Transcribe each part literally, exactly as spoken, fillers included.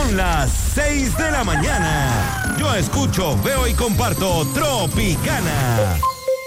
Son las seis de la mañana. Yo escucho, veo y comparto Tropicana.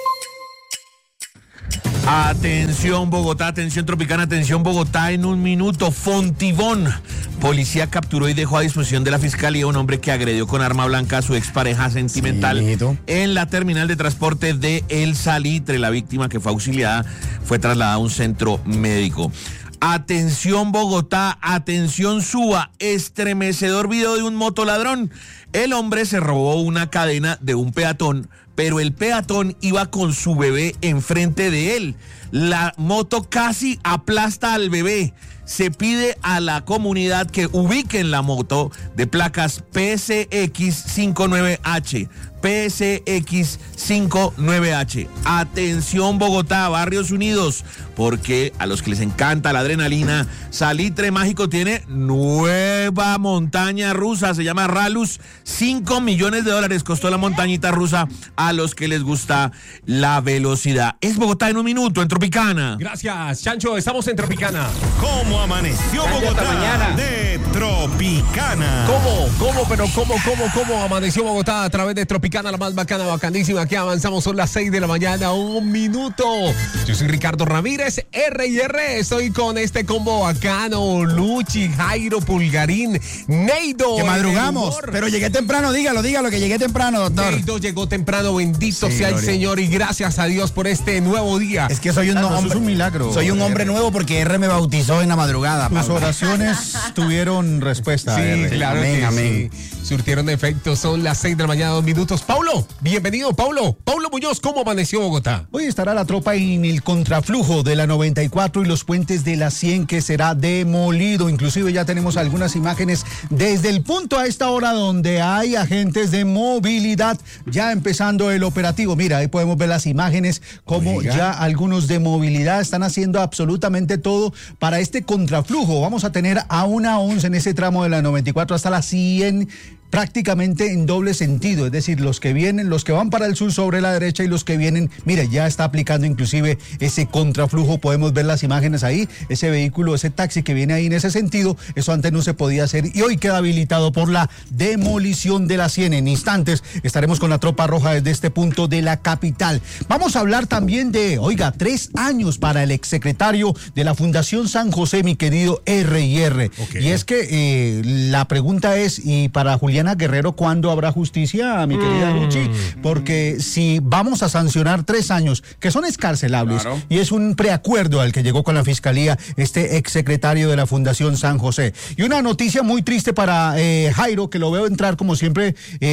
Atención Bogotá, atención Tropicana, atención Bogotá, en un minuto, Fontibón. Policía capturó y dejó a disposición de la fiscalía un hombre que agredió con arma blanca a su expareja sentimental sí, en la terminal de transporte de El Salitre. La víctima, que fue auxiliada, fue trasladada a un centro médico. Atención Bogotá, atención Suba, estremecedor video de un motoladrón. El hombre se robó una cadena de un peatón, pero el peatón iba con su bebé enfrente de él. La moto casi aplasta al bebé. Se pide a la comunidad que ubiquen la moto de placas P S X cincuenta y nueve H. P S X cincuenta y nueve H. Atención Bogotá, Barrios Unidos, porque a los que les encanta la adrenalina, Salitre Mágico tiene nueva montaña rusa, se llama Ralus. cinco millones de dólares costó la montañita rusa a los que les gusta la velocidad. Es Bogotá en un minuto, en Tropicana. Gracias, Chancho, estamos en Tropicana. ¿Cómo amaneció Bogotá? Mañana De Tropicana. ¿Cómo? ¿Cómo? Pero ¿cómo? ¿Cómo? ¿Cómo amaneció Bogotá a través de Tropicana, la más bacana, bacanísima? Que avanzamos, son las seis de la mañana, un minuto. Yo soy Ricardo Ramírez, R y R. Estoy con este combo bacano, Luchi, Jairo, Pulgarín, Neido. Que madrugamos, pero llegué temprano, dígalo, dígalo, que llegué temprano, doctor. Neido llegó temprano, bendito sí, sea gloria. el Señor, y gracias a Dios por este nuevo día. Es que soy un, Claro, hombre, eso es un milagro. Soy un hombre nuevo porque R me bautizó en la madrugada. Tus oraciones tuvieron respuesta. Sí, R. claro Amén, que amén. sí. Surtieron efecto, son las seis de la mañana, dos minutos. Paulo, bienvenido, Paulo. Paulo Muñoz, ¿cómo amaneció Bogotá? Hoy estará la tropa en el contraflujo de la noventa y cuatro y los puentes de la cien, que será demolido. Inclusive ya tenemos algunas imágenes desde el punto a esta hora donde hay agentes de movilidad ya empezando el operativo. Mira, ahí podemos ver las imágenes como Oiga. ya algunos de movilidad están haciendo absolutamente todo para este contraflujo. Vamos a tener a una once en ese tramo de la noventa y cuatro hasta la cien, prácticamente en doble sentido, es decir, los que vienen, los que van para el sur sobre la derecha y los que vienen, mire, ya está aplicando inclusive ese contraflujo. Podemos ver las imágenes ahí, ese vehículo, ese taxi que viene ahí en ese sentido, eso antes no se podía hacer y hoy queda habilitado por la demolición de la cien. En instantes estaremos con la tropa roja desde este punto de la capital. Vamos a hablar también de, oiga, tres años para el exsecretario de la Fundación San José, mi querido R y R. Okay. Y es que eh, la pregunta es, y para Julián Ana Guerrero, ¿cuándo habrá justicia, mi querida Luchi? Porque si vamos a sancionar tres años, que son escarcelables, claro, y es un preacuerdo al que llegó con la Fiscalía este exsecretario de la Fundación San José. Y una noticia muy triste para eh, Jairo, que lo veo entrar como siempre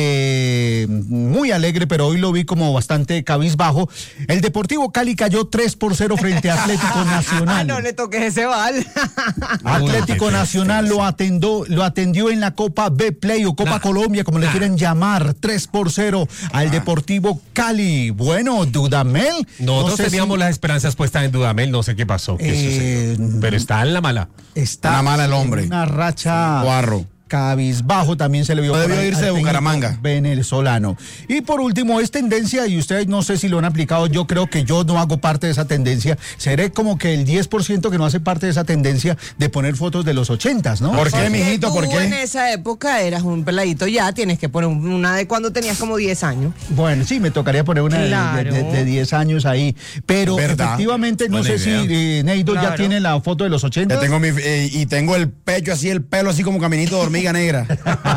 eh, muy alegre, pero hoy lo vi como bastante cabizbajo. El Deportivo Cali cayó tres por cero frente a Atlético Nacional. Ah, no le toques ese bal. Atlético Nacional lo atendió, lo atendió en la Copa B Play o Copa nah, Colombia, como nah. le quieren llamar, tres por cero al Deportivo Cali. Bueno, Dudamel. Nosotros no sé teníamos si... las esperanzas puestas en Dudamel, no sé qué pasó, qué eh, sucedió. Pero está en la mala. Está en la mala el hombre. Una racha. Guarro. Cabizbajo también se le vio. No debió irse de Bucaramanga. Venezolano. Y por último, es tendencia, y ustedes no sé si lo han aplicado, yo creo que yo no hago parte de esa tendencia. Seré como que el diez por ciento que no hace parte de esa tendencia de poner fotos de los ochentas, ¿no? ¿Por qué, mijito? ¿Por qué? En esa época eras un peladito ya, tienes que poner una de cuando tenías como diez años. Bueno, sí, me tocaría poner una claro. de, de, de diez años ahí. Pero ¿verdad? Efectivamente, no Buena sé idea. si eh, Neido claro. ya tiene la foto de los ochentas. Tengo mi, eh, y tengo el pecho así, el pelo así como caminito de hormiga negra.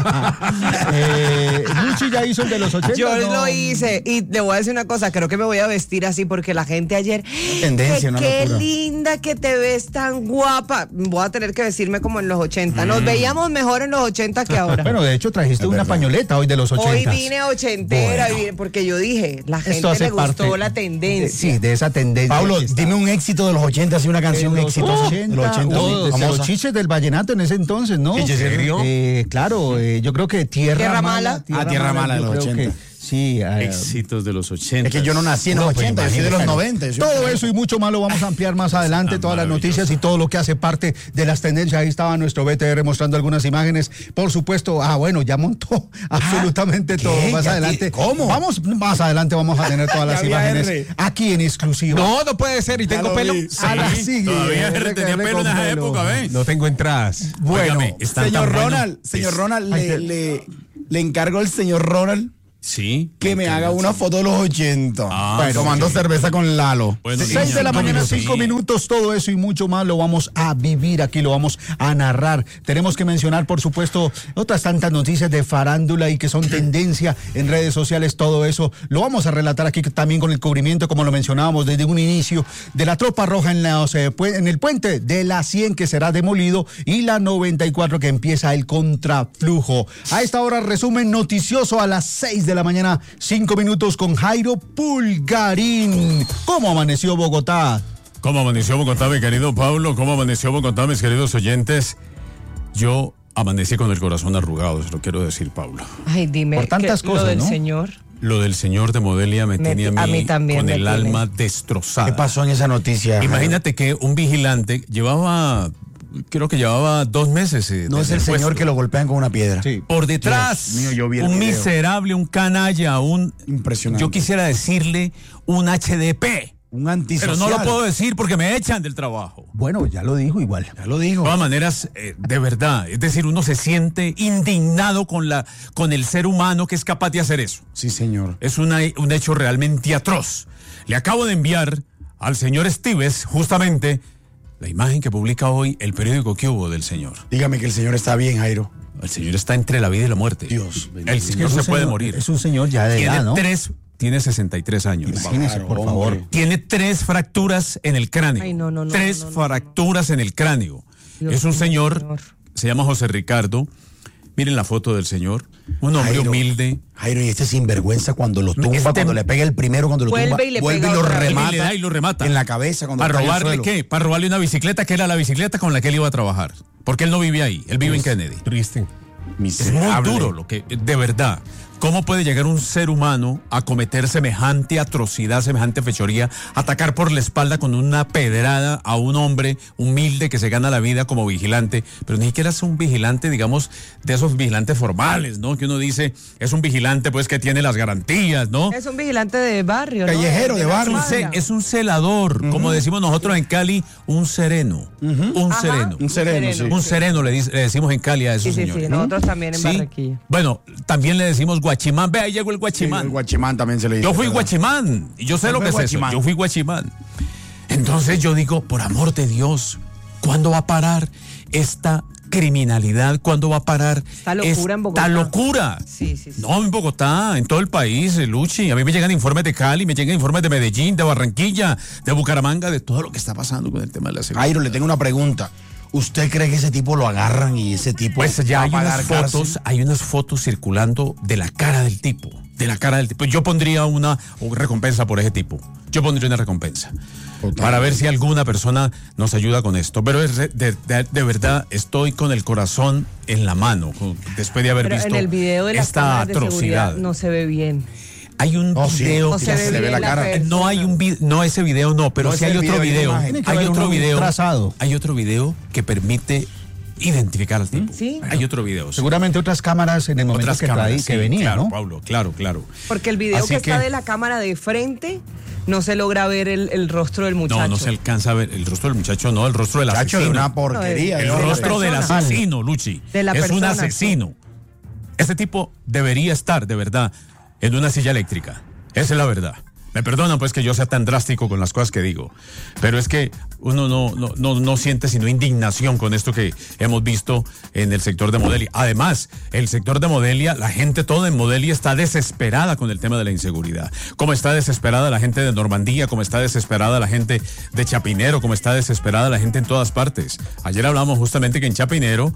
eh, Luchi ya hizo el de los ochenta. Yo no. lo hice y le voy a decir una cosa, creo que me voy a vestir así porque la gente ayer, tendencia, que, qué locura. Linda que te ves, tan guapa. Voy a tener que vestirme como en los ochenta. Nos mm. veíamos mejor en los ochenta que ahora. Bueno, de hecho trajiste es una verdad. pañoleta hoy de los ochenta. Hoy vine ochentera bueno. vine porque yo dije, la gente le gustó la tendencia. Sí, de esa tendencia. Pablo, dime un éxito de los ochenta, así una canción exitosa. ochenta, los ochenta, oh, los chiches del vallenato en ese entonces, ¿no? ¿En serio? Eh, claro, eh, yo creo que Tierra, Tierra Mala. Mala. Tierra ah, Tierra Mala, Mala de los ochenta. Que, Sí, eh, Éxitos de los ochenta. Es que yo no nací en los No, pues ochenta, yo soy de los imagínate. noventa. yo soy- Todo eso y mucho más lo vamos a ampliar más adelante, Ah, todas las maravilloso. noticias y todo lo que hace parte de las tendencias. Ahí estaba nuestro B T R mostrando algunas imágenes. Por supuesto, ah, bueno, ya montó absolutamente ¿qué? todo. Más ¿Ya adelante. ti- cómo? Vamos, más adelante vamos a tener todas las Ya había imágenes R. aquí en exclusiva. No, no puede ser. Y Ya tengo lo pelo. vi. A la Sí, siguiente. todavía R tenía R pelo en con esa pelo. época, ¿ves? No tengo entradas. Bueno, Óigame, están Señor tan buenos. Ronald, señor Es- Ronald, Ay, le, te- le, le encargo al señor Ronald Sí. que me haga una foto de los ochenta. Ah, Bueno, tomando ok. cerveza con Lalo. Bueno, Seis niña, de la cinco mañana, minutos. cinco Sí. minutos, todo eso y mucho más lo vamos a vivir aquí, lo vamos a narrar. Tenemos que mencionar, por supuesto, otras tantas noticias de farándula y que son tendencia en redes sociales, todo eso lo vamos a relatar aquí también con el cubrimiento, como lo mencionábamos desde un inicio, de la Tropa Roja en, la, o sea, pu- en el puente de la cien que será demolido y la noventa y cuatro que empieza el contraflujo. A esta hora, resumen noticioso a las seis de la mañana, cinco minutos con Jairo Pulgarín. ¿Cómo amaneció Bogotá? ¿Cómo amaneció Bogotá, mi querido Pablo? ¿Cómo amaneció Bogotá, mis queridos oyentes? Yo amanecí con el corazón arrugado, se lo quiero decir, Pablo. Ay, dime. Por tantas que cosas, Lo del ¿no? señor. Lo del señor de Modelia me, Me- tiene a mí, a mí también con me el tiene. alma destrozada. ¿Qué pasó en esa noticia? Imagínate que un vigilante llevaba, creo que llevaba dos meses. eh, No es desde el señor puesto. que lo golpean con una piedra. Sí. Por detrás, Dios mío, yo vi el un video. miserable, un canalla, un... Impresionante. Yo quisiera decirle un H D P, Un pero antisocial. no lo puedo decir porque me echan del trabajo. Bueno, ya lo dijo igual. Ya lo digo. De todas maneras, eh, de verdad, es decir, uno se siente indignado con, la, con el ser humano que es capaz de hacer eso. Sí, señor. Es una- un hecho realmente atroz. Le acabo de enviar al señor Stives justamente la imagen que publica hoy el periódico que hubo del señor. Dígame que el señor está bien, Jairo. El señor está entre la vida y la muerte. Dios bendito. El Es que señor Es un se puede señor- morir. Es un señor ya de Tiene edad, ¿no? tres, tiene sesenta y tres años. Imagínese, Claro, por hombre. favor. Tiene tres fracturas en el cráneo. Ay, no, no, no, Tres no, no, no, fracturas en el cráneo. Dios es un mío, señor, señor. se llama José Ricardo. Miren la foto del señor. Un hombre Jairo, humilde. Jairo, y este sinvergüenza cuando lo tumba, Este- cuando le pega el primero, cuando lo Vuelve tumba, y le vuelve pega y lo otra vez. remata. Y le da y lo remata. En la cabeza cuando ¿Para está en el robarle suelo. qué? Para robarle una bicicleta que era la bicicleta con la que él iba a trabajar. Porque él no vivía ahí, él vive en Kennedy. Triste. Es muy Miserable. duro lo que, de verdad. ¿Cómo puede llegar un ser humano a cometer semejante atrocidad, semejante fechoría, atacar por la espalda con una pedrada a un hombre humilde que se gana la vida como vigilante? Pero ni siquiera es un vigilante, digamos, de esos vigilantes formales, ¿no? Que uno dice, es un vigilante pues que tiene las garantías, ¿no? Es un vigilante de barrio, ¿no? Callejero, de la barrio. Un cuadra. ce- es un celador, como decimos nosotros en Cali, un sereno. Un Ajá. sereno. Un sereno, sí. Un sereno le, dice- le decimos en Cali a esos Sí, sí, señores. sí, nosotros también en Sí. Barranquilla. Bueno, también le decimos guachimán. Ve, ahí llegó el Sí, guachimán. el guachimán también se le dice. Yo fui ¿verdad? guachimán y yo sé Él lo fue que es guachimán. eso. Yo fui guachimán. Entonces yo digo, por amor de Dios, ¿cuándo va a parar esta criminalidad? ¿Cuándo va a parar Esta locura en Bogotá? esta locura? Sí, sí, sí. No, en Bogotá, en todo el país, eh, Luchi. A mí me llegan informes de Cali, me llegan informes de Medellín, de Barranquilla, de Bucaramanga, de todo lo que está pasando con el tema de la seguridad. Jairo, le tengo una pregunta. ¿Usted cree que ese tipo lo agarran y ese tipo Pues ya va hay a pagar unas fotos, cárcel? hay unas fotos circulando de la cara del tipo, de la cara del tipo. Yo pondría una recompensa por ese tipo. Yo pondría una recompensa Total. para ver si alguna persona nos ayuda con esto. Pero es re- de, de- de verdad estoy con el corazón en la mano con- después de haber Pero visto en el video de las esta cámaras de seguridad atrocidad. no se ve bien. Hay un Oh, sí. video No que se ve se le ve bien la la cara. persona. no hay un video, no ese video no, pero No sí es hay el otro video, hay video. una imagen. Tiene que Hay haber otro un video. trazado. Hay otro video que permite identificar al tipo. Sí. Hay otro video. sí. Seguramente otras cámaras en el momento Otras que, cámaras, traí, sí, que venía, claro, ¿no? Pablo, claro, claro. Porque el video Así que, está que- de la cámara de frente no se logra ver el, el rostro del muchacho. No, no se alcanza a ver el rostro del muchacho, no, el rostro del Chacho, de asesino. una porquería. No, El de la rostro del persona. asesino, Luchi. De la es un persona, asesino. Ese tipo debería estar, de verdad, en una silla eléctrica. Esa es la verdad. Me perdonan pues que yo sea tan drástico con las cosas que digo, pero es que uno no, no, no, no siente sino indignación con esto que hemos visto en el sector de Modelia. Además, el sector de Modelia, la gente toda en Modelia está desesperada con el tema de la inseguridad. Como está desesperada la gente de Normandía, como está desesperada la gente de Chapinero, como está desesperada la gente en todas partes. Ayer hablamos justamente que en Chapinero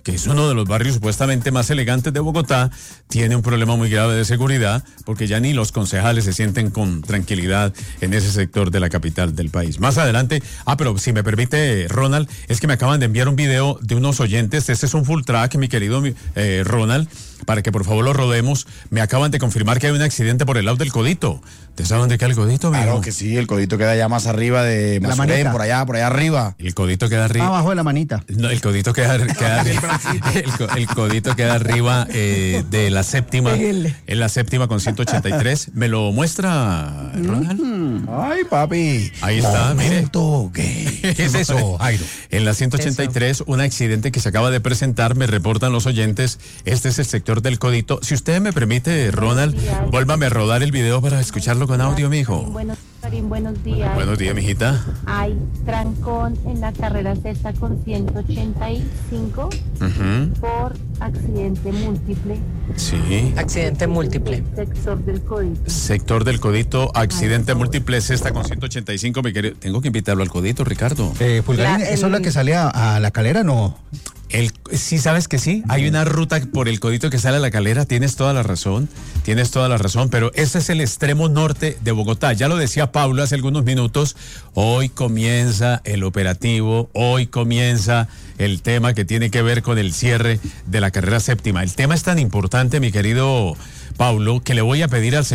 que es uno de los barrios supuestamente más elegantes de Bogotá, tiene un problema muy grave de seguridad, porque ya ni los concejales se sienten con tranquilidad en ese sector de la capital del país. Más adelante, ah, pero si me permite, Ronald, es que me acaban de enviar un video de unos oyentes. Este es un full track, mi querido eh, Ronald, para que por favor lo rodemos. Me acaban de confirmar que hay un accidente por el lado del Codito. ¿Te saben dónde queda el Codito, amigo? Claro que sí, el Codito queda allá más arriba de La Mazurén, manita. por allá, por allá arriba. El Codito queda arriba. Abajo de la manita. No, el Codito queda, queda arriba. El, co- el Codito queda arriba eh, de la séptima. En la séptima con ciento ochenta y tres. ¿Me lo muestra, Ronald? Ay, papi. Ahí está, mire. Momento gay. ¿Qué es eso, Jairo? En la ciento ochenta y tres, un accidente que se acaba de presentar, me reportan los oyentes. Este es el sector del Codito. Si usted me permite, Ronald, vuélvame a rodar el video para escucharlo con audio, mijo. Buenos, Karim, buenos días. Buenos días, mijita. Hay trancón en la carrera sexta con ciento ochenta y cinco Ujú. por accidente múltiple. Sí. Accidente múltiple. Sector del Codito. Sector del Codito, accidente múltiple, sexta con ciento ochenta y cinco. Mi querido, tengo que invitarlo al Codito, Ricardo. Eh, Pulgarín, La- ¿eso es la el- que sale a, a la calera? No. El, sí, sabes que sí, hay una ruta por el Codito que sale a la Calera, tienes toda la razón, tienes toda la razón, pero ese es el extremo norte de Bogotá. Ya lo decía Pablo hace algunos minutos, hoy comienza el operativo, hoy comienza el tema que tiene que ver con el cierre de la carrera séptima. El tema es tan importante, mi querido Pablo, que le voy a pedir al señor